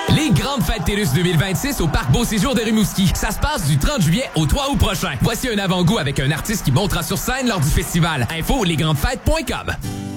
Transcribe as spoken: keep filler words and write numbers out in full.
Les grandes fêtes TELUS deux mille vingt-six au Parc Beau Séjour de Rimouski. Ça se passe du trente juillet au trois août prochain. Voici un avant-goût avec un artiste qui montera sur scène lors du festival. Info lesgrandesfêtes point com.